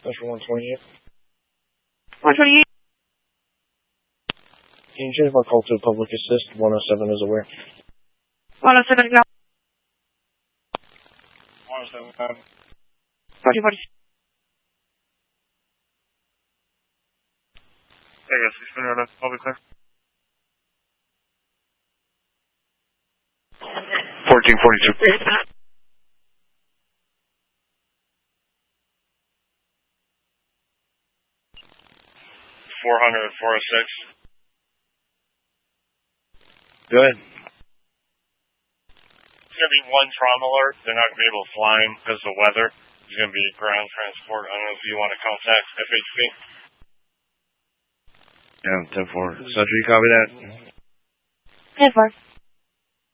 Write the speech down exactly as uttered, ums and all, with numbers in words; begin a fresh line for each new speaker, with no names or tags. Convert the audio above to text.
Central one twenty-eight.
one twenty-eight.
Can you change my call to public assist? one oh seven is aware.
one oh seven, go.
one oh seven, um.
forty, forty.
Hey, yes, he's been on public clear. fourteen forty-two. four hundred, four oh six. Go ahead. It's going to be one trauma alert. They're not going to be able to fly him because of the weather. It's going to be ground transport. I don't know if you want to contact F H P. Yeah, ten four. Century, you copy that?
ten four.